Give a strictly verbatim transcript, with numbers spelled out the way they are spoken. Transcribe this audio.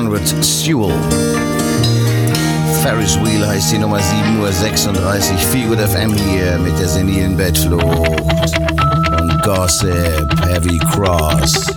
Conrad Sewell. Ferris Wheel heißt die Nummer sieben Uhr sechsunddreißig. Feel Good F M hier mit der senilen Bettflucht und Gossip Heavy Cross.